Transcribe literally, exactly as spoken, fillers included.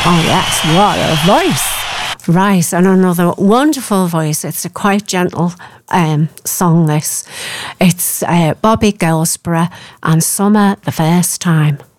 Oh yes, what a voice. Right, and another wonderful voice. It's a quite gentle um, song, this. It's uh, Bobby Goldsboro and Summer the First Time.